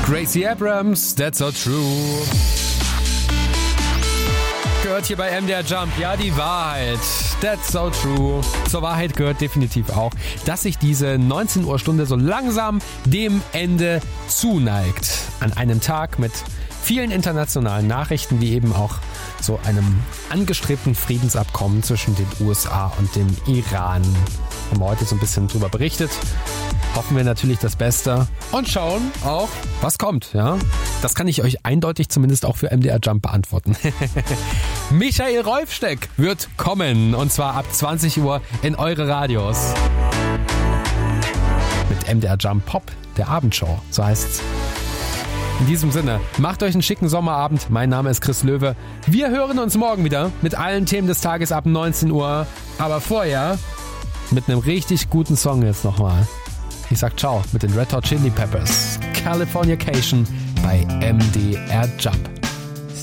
Gracie Abrams, That's So True. Gehört hier bei MDR Jump, ja, die Wahrheit. That's so true. Zur Wahrheit gehört definitiv auch, dass sich diese 19 Uhr Stunde so langsam dem Ende zuneigt. An einem Tag mit vielen internationalen Nachrichten, wie eben auch so einem angestrebten Friedensabkommen zwischen den USA und dem Iran. Haben wir heute so ein bisschen drüber berichtet. Hoffen wir natürlich das Beste und schauen auch, was kommt. Ja, das kann ich euch eindeutig zumindest auch für MDR Jump beantworten. Michael Rolfsteck wird kommen und zwar ab 20 Uhr in eure Radios. Mit MDR Jump Pop, der Abendshow, so heißt's. In diesem Sinne, macht euch einen schicken Sommerabend. Mein Name ist Chris Löwe. Wir hören uns morgen wieder mit allen Themen des Tages ab 19 Uhr. Aber vorher mit einem richtig guten Song jetzt nochmal. Ich sag ciao mit den Red Hot Chili Peppers. Californication bei MDR Jump.